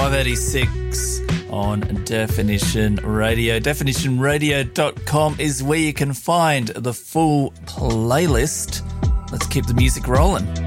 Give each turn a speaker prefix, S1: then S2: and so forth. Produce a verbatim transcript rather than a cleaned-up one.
S1: five eighty-six on Definition Radio. definition radio dot com is where you can find the full playlist. Let's keep the music rolling.